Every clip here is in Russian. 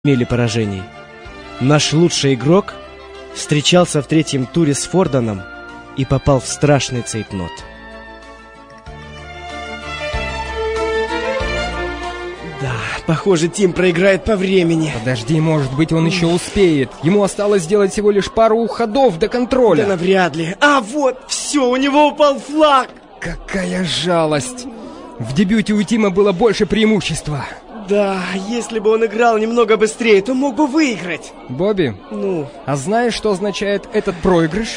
имели поражений. Наш лучший игрок встречался в третьем туре с Форданом и попал в страшный цейтнот. Да, похоже, Тим проиграет по времени. Подожди, может быть, он еще успеет. Ему осталось сделать всего лишь пару ходов до контроля. Да навряд ли. А вот, все, у него упал флаг. Какая жалость. В дебюте у Тима было больше преимущества. Да, если бы он играл немного быстрее, то мог бы выиграть. Бобби, а знаешь, что означает этот проигрыш?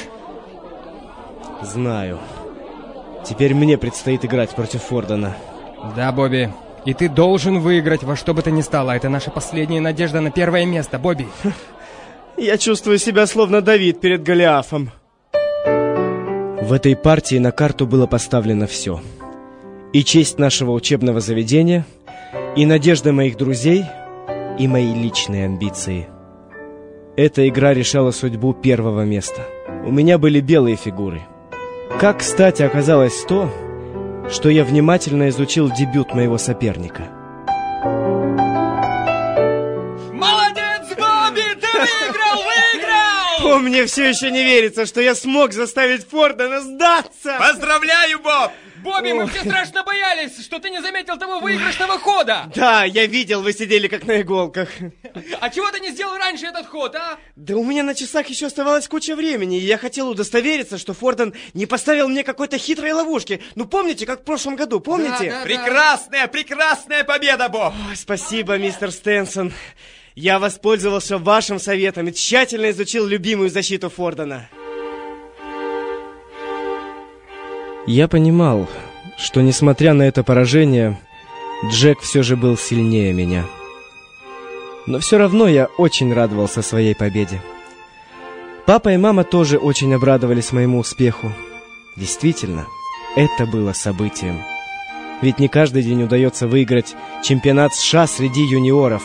Знаю. Теперь мне предстоит играть против Фордана. Да, Бобби. И ты должен выиграть во что бы то ни стало. Это наша последняя надежда на первое место, Бобби. Я чувствую себя словно Давид перед Голиафом. В этой партии на карту было поставлено все. И честь нашего учебного заведения, и надежды моих друзей, и мои личные амбиции. Эта игра решала судьбу первого места. У меня были белые фигуры. Как, кстати, оказалось то, что я внимательно изучил дебют моего соперника. Молодец, Бобби! Ты выиграл! Мне все еще не верится, что я смог заставить Фордана сдаться! Поздравляю, Боб! Бобби, мы все страшно боялись, что ты не заметил того выигрышного хода. Да, я видел, вы сидели как на иголках. А чего ты не сделал раньше этот ход, а? Да у меня на часах еще оставалась куча времени, и я хотел удостовериться, что Фордан не поставил мне какой-то хитрой ловушки. Ну, помните, как в прошлом году, помните? Да. Прекрасная победа, Боб! Ой, спасибо, мистер Стенсон. Я воспользовался вашим советом и тщательно изучил любимую защиту Фордана. Я понимал, что, несмотря на это поражение, Джек все же был сильнее меня. Но все равно я очень радовался своей победе. Папа и мама тоже очень обрадовались моему успеху. Действительно, это было событием. Ведь не каждый день удается выиграть чемпионат США среди юниоров.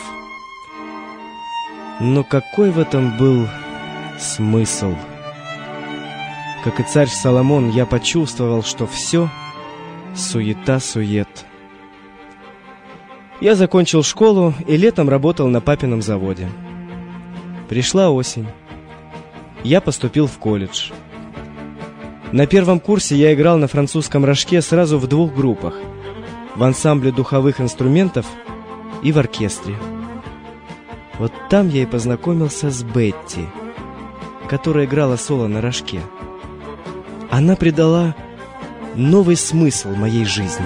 Но какой в этом был смысл? Как и царь Соломон, я почувствовал, что все суета-сует. Я закончил школу и летом работал на папином заводе. Пришла осень. Я поступил в колледж. На первом курсе я играл на французском рожке сразу в двух группах: в ансамбле духовых инструментов и в оркестре. Вот там я и познакомился с Бетти, которая играла соло на рожке. Она придала новый смысл моей жизни.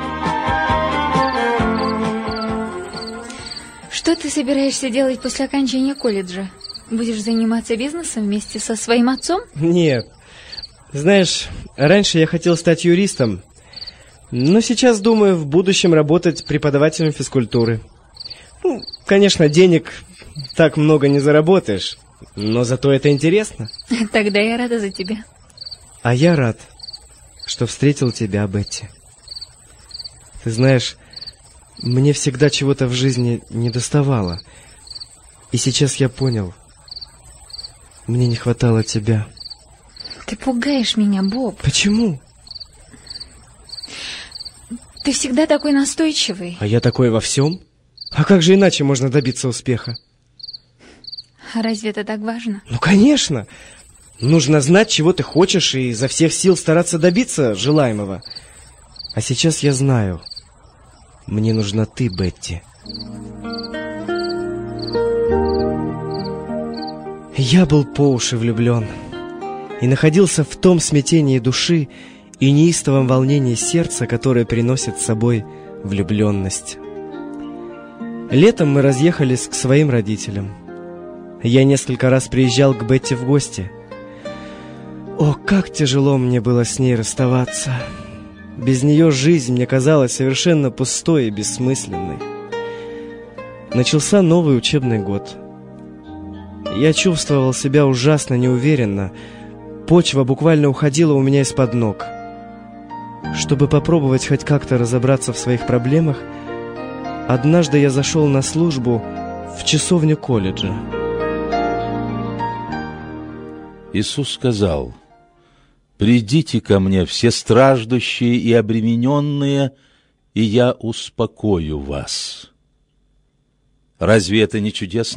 Что ты собираешься делать после окончания колледжа? Будешь заниматься бизнесом вместе со своим отцом? Нет. Знаешь, раньше я хотел стать юристом, но сейчас думаю в будущем работать преподавателем физкультуры. Конечно, денег так много не заработаешь, но зато это интересно. Тогда я рада за тебя. А я рад, что встретил тебя, Бетти. Ты знаешь, мне всегда чего-то в жизни недоставало. И сейчас я понял, мне не хватало тебя. Ты пугаешь меня, Боб. Почему? Ты всегда такой настойчивый. А я такой во всем? А как же иначе можно добиться успеха? А разве это так важно? Ну, конечно! Нужно знать, чего ты хочешь, и изо всех сил стараться добиться желаемого. А сейчас я знаю. Мне нужна ты, Бетти. Я был по уши влюблен и находился в том смятении души и неистовом волнении сердца, которое приносит с собой влюбленность. Летом мы разъехались к своим родителям. Я несколько раз приезжал к Бетти в гости. О, как тяжело мне было с ней расставаться. Без нее жизнь мне казалась совершенно пустой и бессмысленной. Начался новый учебный год. Я чувствовал себя ужасно неуверенно. Почва буквально уходила у меня из-под ног. Чтобы попробовать хоть как-то разобраться в своих проблемах, однажды я зашел на службу в часовню колледжа. Иисус сказал: «Придите ко мне, все страждущие и обремененные, и я успокою вас». Разве это не чудесно?